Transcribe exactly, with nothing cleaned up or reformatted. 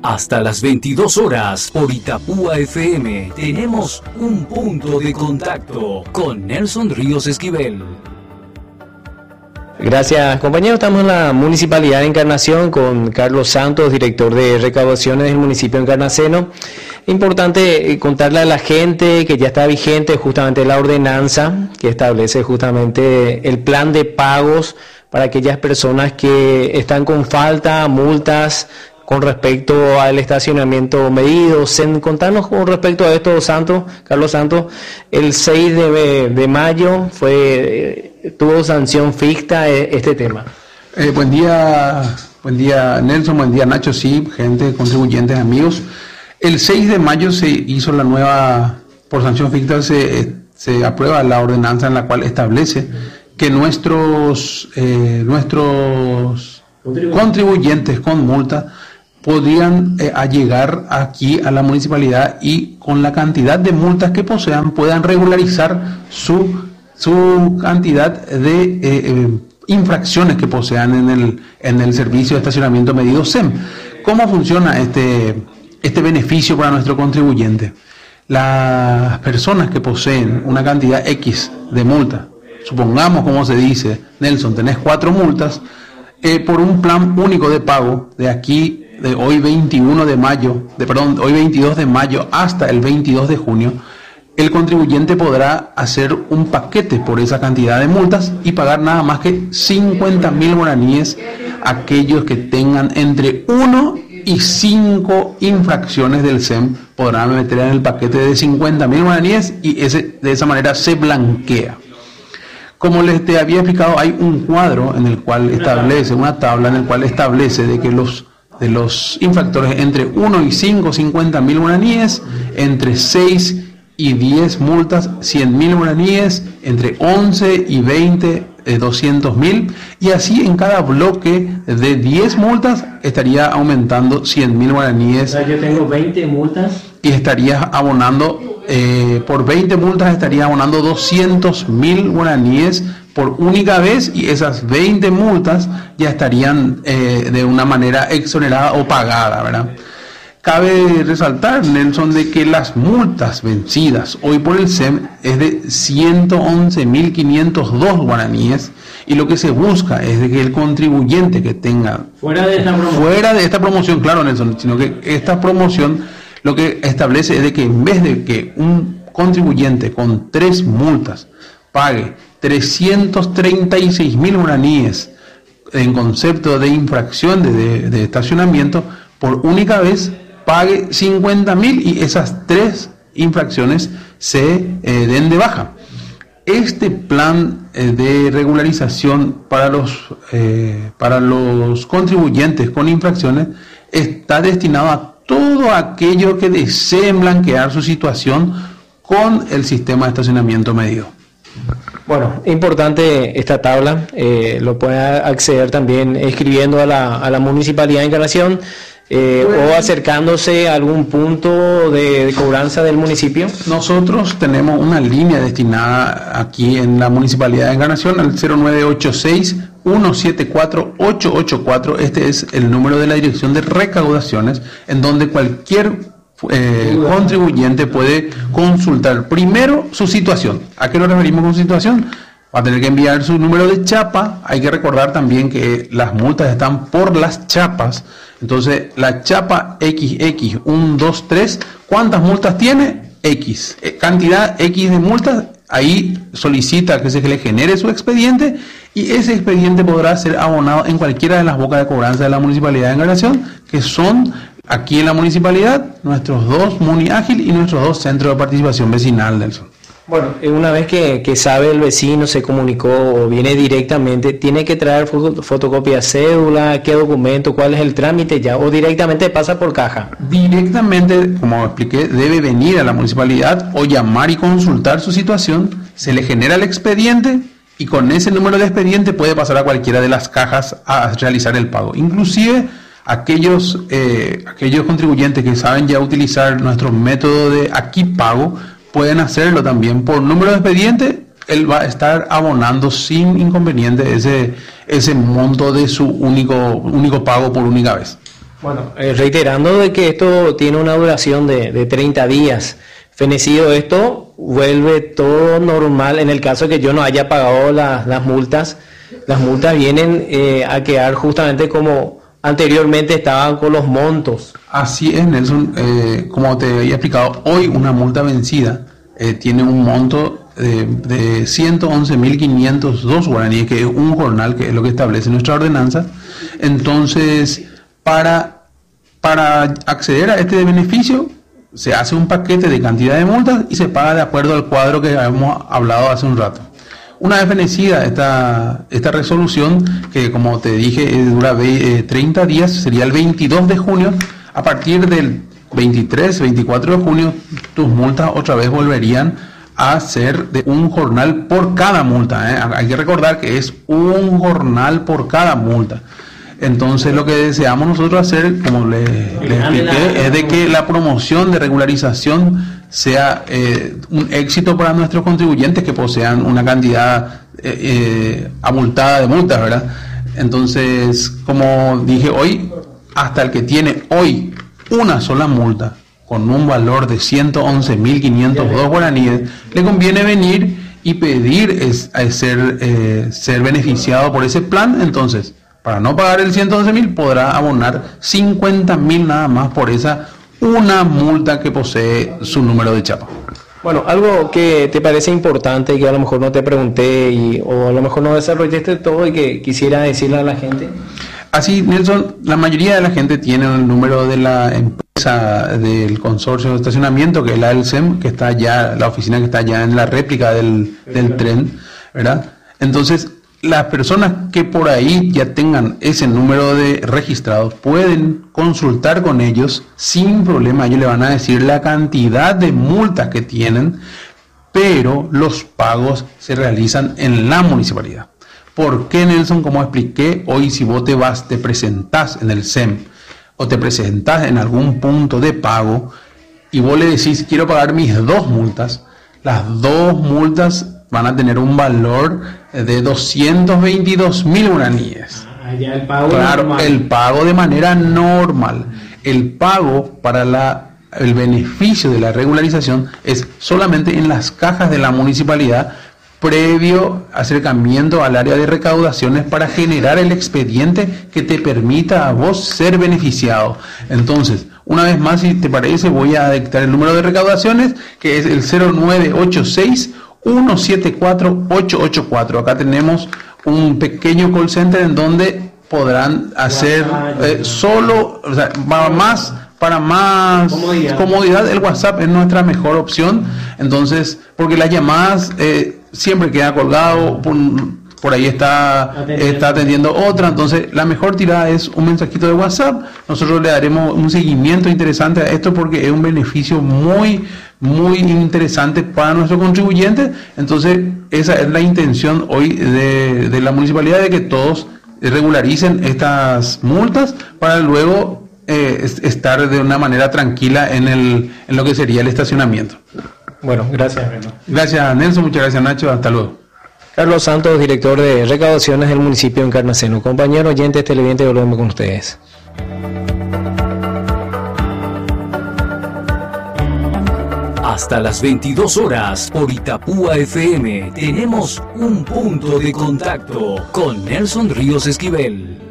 Hasta las veintidós horas por Itapúa F M tenemos un punto de contacto con Nelson Ríos Esquivel. Gracias, compañeros. Estamos en la Municipalidad de Encarnación con Carlos Santos, director de recaudaciones del municipio de Encarnaceno. Importante contarle a la gente que ya está vigente justamente la ordenanza que establece justamente el plan de pagos para aquellas personas que están con falta, multas con respecto al estacionamiento medido. Contarnos con respecto a esto, Santos, Carlos Santos, el seis de mayo fue tuvo sanción ficta este tema. Eh, buen día, buen día Nelson, buen día Nacho, sí, gente, contribuyentes, amigos. El seis de mayo se hizo la nueva, por sanción ficta se, se aprueba la ordenanza en la cual establece que nuestros, eh, nuestros contribuyentes. contribuyentes con multa podrían eh, llegar aquí a la municipalidad y con la cantidad de multas que posean puedan regularizar su, su cantidad de eh, eh, infracciones que posean en el, en el servicio de estacionamiento medido S E M. ¿Cómo funciona este, este beneficio para nuestro contribuyente? Las personas que poseen una cantidad X de multa, supongamos, como se dice, Nelson, tenés cuatro multas, eh, por un plan único de pago de aquí, de hoy veintiuno de mayo, de, perdón, hoy veintidós de mayo hasta el veintidós de junio, el contribuyente podrá hacer un paquete por esa cantidad de multas y pagar nada más que cincuenta mil guaraníes aquellos que tengan entre uno y cinco infracciones del S E M podrán meter en el paquete de cincuenta mil guaraníes y ese, de esa manera se blanquea. Como les te había explicado, hay un cuadro en el cual establece, una tabla en el cual establece de que los de los infractores entre uno y cinco, cincuenta mil guaraníes, entre seis y diez multas, cien mil guaraníes, entre once y veinte, eh, doscientos mil, y así en cada bloque de diez multas estaría aumentando cien mil guaraníes. O sea, yo tengo veinte multas. Y estarías abonando, eh, por veinte multas estaría abonando doscientos mil guaraníes por única vez, y esas veinte multas ya estarían eh, de una manera exonerada o pagada, ¿verdad? Cabe resaltar, Nelson, de que las multas vencidas hoy por el S E M es de ciento once mil quinientos dos guaraníes, y lo que se busca es de que el contribuyente que tenga fuera de esta promoción, fuera de esta promoción, claro, Nelson, sino que esta promoción lo que establece es de que en vez de que un contribuyente con tres multas pague trescientos treinta y seis mil guaraníes en concepto de infracción de, de, de estacionamiento, por única vez pague cincuenta mil y esas tres infracciones se eh, den de baja. Este plan eh, de regularización para los, eh, para los contribuyentes con infracciones está destinado a todo aquello que deseen blanquear su situación con el sistema de estacionamiento medido. Bueno, importante esta tabla, eh, lo puede acceder también escribiendo a la, a la Municipalidad de Encarnación eh, o acercándose a algún punto de, de cobranza del municipio. Nosotros tenemos una línea destinada aquí en la Municipalidad de Encarnación al cero nueve ocho seis, uno siete cuatro, ocho ocho cuatro. Este es el número de la Dirección de Recaudaciones, en donde cualquier Eh, contribuyente puede consultar primero su situación. ¿A qué nos referimos con situación? Va a tener que enviar su número de chapa. Hay que recordar también que las multas están por las chapas. Entonces, la chapa equis equis uno dos tres, ¿cuántas multas tiene? X. Eh, cantidad X de multas. Ahí solicita que se le genere su expediente, y ese expediente podrá ser abonado en cualquiera de las bocas de cobranza de la Municipalidad de Encarnación, que son aquí en la municipalidad nuestros dos Muni Ágil y nuestros dos centros de participación vecinal, Nelson. Bueno, una vez que, que sabe el vecino, se comunicó o viene directamente, ¿tiene que traer foto, fotocopia de cédula? ¿Qué documento? ¿Cuál es el trámite ya? ¿O directamente pasa por caja? Directamente, como expliqué, debe venir a la municipalidad o llamar y consultar su situación. Se le genera el expediente y con ese número de expediente puede pasar a cualquiera de las cajas a realizar el pago. Inclusive aquellos, eh, aquellos contribuyentes que saben ya utilizar nuestro método de aquí pago pueden hacerlo también por número de expediente. Él va a estar abonando sin inconveniente ese, ese monto de su único, único pago por única vez. Bueno, eh, reiterando de que esto tiene una duración de, de treinta días. Fenecido esto, vuelve todo normal. En el caso de que yo no haya pagado la, las multas, las multas vienen eh, a quedar justamente como anteriormente estaban con los montos. Así es, Nelson. Eh, como te había explicado, hoy una multa vencida eh, tiene un monto de, de ciento once mil quinientos dos guaraníes, que es un jornal, que es lo que establece nuestra ordenanza. Entonces, para, para acceder a este beneficio, se hace un paquete de cantidad de multas y se paga de acuerdo al cuadro que habíamos hablado hace un rato. Una vez fenecida esta, esta resolución, que como te dije dura treinta días, sería el veintidós de junio, a partir del veintitrés, veinticuatro de junio, tus multas otra vez volverían a ser de un jornal por cada multa, ¿eh? Hay que recordar que es un jornal por cada multa. Entonces lo que deseamos nosotros hacer, como le, le expliqué, es de que la promoción de regularización sea eh, un éxito para nuestros contribuyentes que posean una cantidad eh, eh, abultada de multas, ¿verdad? Entonces, como dije hoy, hasta el que tiene hoy una sola multa con un valor de ciento once mil quinientos dos guaraníes, le conviene venir y pedir es, es ser, eh, ser beneficiado por ese plan. Entonces, para no pagar el ciento once mil, podrá abonar cincuenta mil nada más por esa una multa que posee su número de chapa. Bueno, algo que te parece importante y que a lo mejor no te pregunté y, o a lo mejor no desarrollaste todo y que quisiera decirle a la gente. Así, Nelson, la mayoría de la gente tiene el número de la empresa del consorcio de estacionamiento, que es la del S E M, que está allá, la oficina que está allá en la réplica del, del tren, ¿verdad? Entonces, las personas que por ahí ya tengan ese número de registrados pueden consultar con ellos sin problema. Ellos le van a decir la cantidad de multas que tienen, pero los pagos se realizan en la municipalidad. ¿Por qué, Nelson? Como expliqué, hoy si vos te vas, te presentás en el S E M o te presentás en algún punto de pago y vos le decís quiero pagar mis dos multas, las dos multas van a tener un valor de doscientos veintidós mil guaraníes. Ah, ya el pago claro, normal. El pago de manera normal. El pago para la, el beneficio de la regularización es solamente en las cajas de la municipalidad, previo acercamiento al área de recaudaciones para generar el expediente que te permita a vos ser beneficiado. Entonces, una vez más, si te parece, voy a dictar el número de recaudaciones, que es el cero nueve ocho seis uno siete cuatro ocho ocho cuatro. Acá tenemos un pequeño call center en donde podrán hacer eh, solo, o sea, para más, para más comodidad. comodidad, el WhatsApp es nuestra mejor opción. Entonces, porque las llamadas eh, siempre queda colgado, por, por ahí está, está atendiendo otra. Entonces, la mejor tirada es un mensajito de WhatsApp. Nosotros le daremos un seguimiento interesante a esto porque es un beneficio muy muy interesante para nuestros contribuyentes. Entonces, esa es la intención hoy de, de la municipalidad, de que todos regularicen estas multas para luego eh, estar de una manera tranquila en, el, en lo que sería el estacionamiento. Bueno, gracias, Reno. Gracias, Nelson. Muchas gracias, Nacho. Hasta luego. Carlos Santos, director de recaudaciones del municipio de Encarnación. Compañeros oyentes televidentes, volvemos con ustedes. Hasta las veintidós horas por Itapúa F M tenemos un punto de contacto con Nelson Ríos Esquivel.